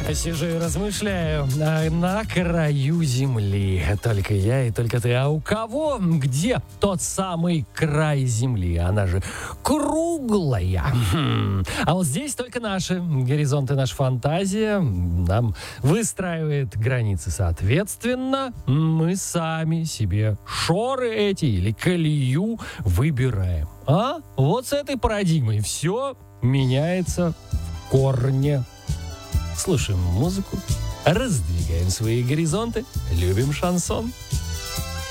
Сижу и размышляю, на краю земли. Только я и только ты. А у кого, где тот самый край земли? Она же круглая. А вот здесь только наши горизонты, наша фантазия нам выстраивает границы соответственно. Мы сами себе шоры эти или колею выбираем. А вот с этой парадигмой все меняется в корне. Слушаем музыку, раздвигаем свои горизонты, любим шансон.